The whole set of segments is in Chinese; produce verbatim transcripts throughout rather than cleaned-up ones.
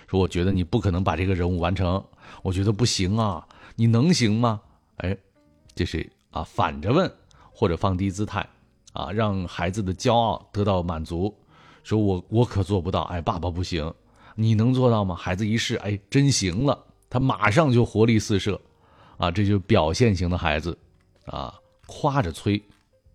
说我觉得你不可能把这个任务完成，我觉得不行啊，你能行吗？哎，这是啊反着问，或者放低姿态啊，让孩子的骄傲得到满足。说我我可做不到，哎，爸爸不行，你能做到吗？孩子一试，哎，真行了，他马上就活力四射啊，这就是表现型的孩子啊，夸着催。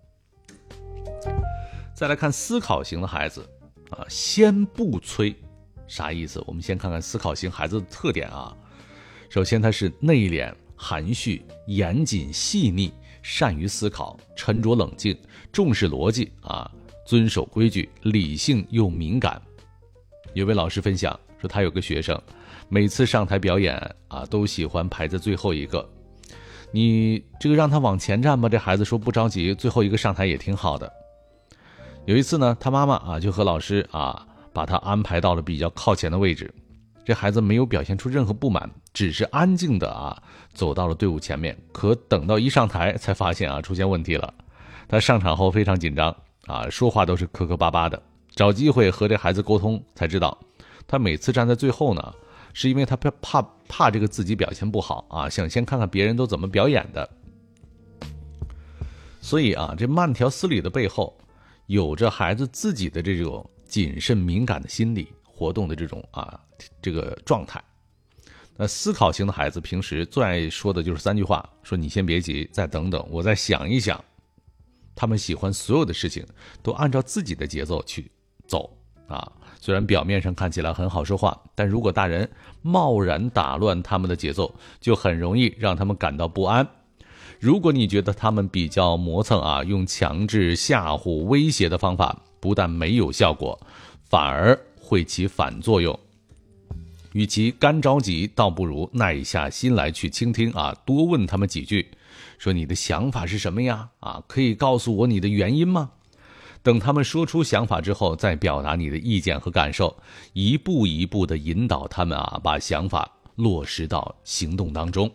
再来看思考型的孩子啊，先不催，啥意思？我们先看看思考型孩子的特点啊。首先，他是内敛、含蓄、严谨、细腻，善于思考，沉着冷静，重视逻辑啊，遵守规矩，理性又敏感。有位老师分享说，他有个学生，每次上台表演啊，都喜欢排在最后一个。你这个让他往前站吧，这孩子说不着急，最后一个上台也挺好的。有一次呢，他妈妈啊就和老师啊把他安排到了比较靠前的位置。这孩子没有表现出任何不满，只是安静的啊走到了队伍前面。可等到一上台，才发现啊出现问题了。他上场后非常紧张啊，说话都是磕磕巴巴的。找机会和这孩子沟通，才知道他每次站在最后呢，是因为他怕怕怕这个自己表现不好啊，想先看看别人都怎么表演的。所以啊，这慢条斯理的背后，有着孩子自己的这种谨慎敏感的心理活动的这种啊这个状态。那思考型的孩子平时最爱说的就是三句话，说你先别急，再等等，我再想一想。他们喜欢所有的事情都按照自己的节奏去走啊。虽然表面上看起来很好说话，但如果大人贸然打乱他们的节奏，就很容易让他们感到不安。如果你觉得他们比较磨蹭啊，用强制、吓唬、威胁的方法，不但没有效果，反而会起反作用。与其干着急，倒不如耐下心来去倾听啊，多问他们几句，说你的想法是什么呀？啊，可以告诉我你的原因吗？等他们说出想法之后，再表达你的意见和感受，一步一步地引导他们啊，把想法落实到行动当中。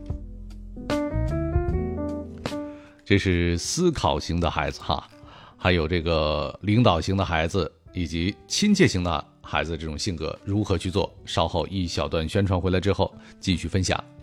这是思考型的孩子哈，还有这个领导型的孩子以及亲切型的孩子，这种性格如何去做？稍后一小段宣传回来之后继续分享。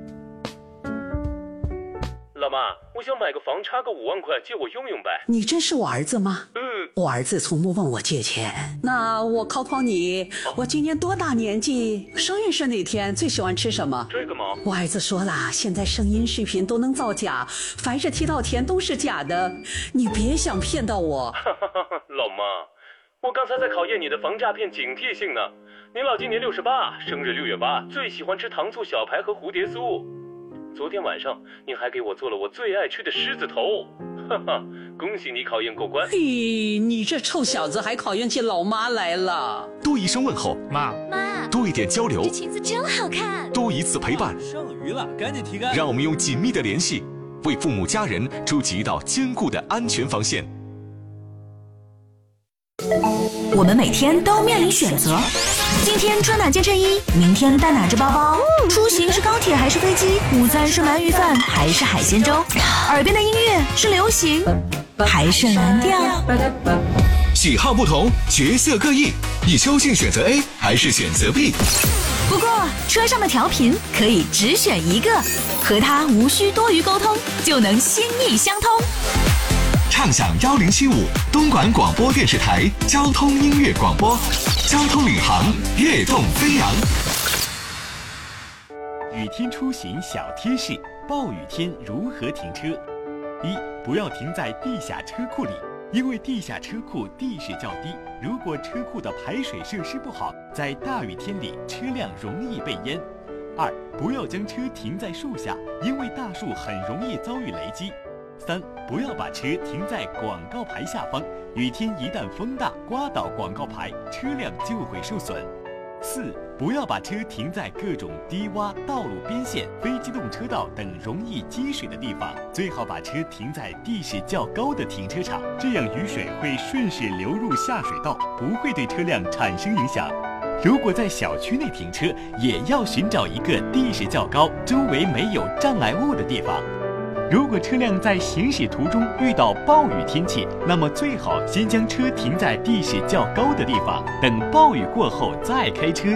老妈，我想买个房，差个五万块，借我用用呗。 你真是我儿子吗？ 嗯， 我儿子从不问我借钱。那我考考你，哦、我今年多大年纪？生日是哪天？最喜欢吃什么？ 这个吗？ 我儿子说了，现在声音视频都能造假，凡是提到钱都是假的，你别想骗到我。 老妈，我刚才在考验你的防诈骗警惕性呢。您老今年六十八，生日六月八，最喜欢吃糖醋小排和蝴蝶酥。昨天晚上您还给我做了我最爱吃的狮子头，哈哈，恭喜你考验过关。 嘿，你这臭小子还考验起老妈来了。 多一声问候， 妈妈， 多一点交流， 这裙子真好看， 多一次陪伴， 剩余了赶紧提干。 让我们用紧密的联系，为父母家人筑起一道坚固的安全防线。 我们每天都面临选择，今天穿哪件衬衣，明天带哪只包包，出行是高铁还是飞机，午餐是鳗鱼饭还是海鲜粥，耳边的音乐是流行还是蓝调。 喜好不同，角色各异，你究竟选择 A 还是选择 B？ 不过车上的调频可以只选一个，和它无需多余沟通，就能心意相通。 畅享幺零七五东莞广播电视台交通音乐广播，交通领航，跃动飞扬。 雨天出行小贴士：暴雨天如何停车？一、不要停在地下车库里，因为地下车库地势较低，如果车库的排水设施不好，在大雨天里车辆容易被淹。二、不要将车停在树下，因为大树很容易遭遇雷击。三、不要把车停在广告牌下方，雨天一旦风大刮倒广告牌，车辆就会受损。四、不要把车停在各种低洼道路边线、非机动车道等容易积水的地方，最好把车停在地势较高的停车场，这样雨水会顺势流入下水道，不会对车辆产生影响。如果在小区内停车，也要寻找一个地势较高、周围没有障碍物的地方。如果车辆在行驶途中遇到暴雨天气，那么最好先将车停在地势较高的地方，等暴雨过后再开车